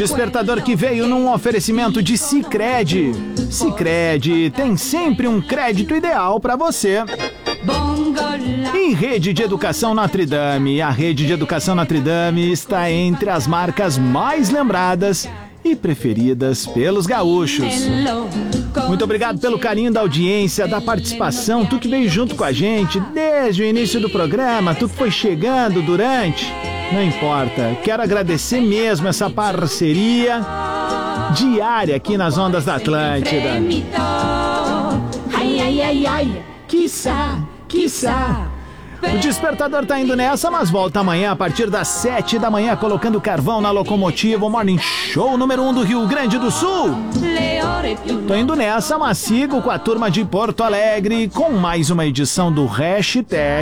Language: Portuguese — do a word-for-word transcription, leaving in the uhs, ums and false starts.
Despertador que veio num oferecimento de Sicredi. Sicredi tem sempre um crédito ideal para você. Em Rede de Educação Notre Dame, a Rede de Educação Notre Dame está entre as marcas mais lembradas e preferidas pelos gaúchos. Muito obrigado pelo carinho da audiência, da participação, tu que veio junto com a gente desde o início do programa, tu que foi chegando durante, não importa. Quero agradecer mesmo essa parceria diária aqui nas Ondas da Atlântida. Ai, ai, ai, ai, quiçá, quiçá. O Despertador tá indo nessa, mas volta amanhã a partir das sete da manhã, colocando carvão na locomotiva, o Morning Show número um do Rio Grande do Sul. Tô indo nessa, mas sigo com a turma de Porto Alegre com mais uma edição do Hashtag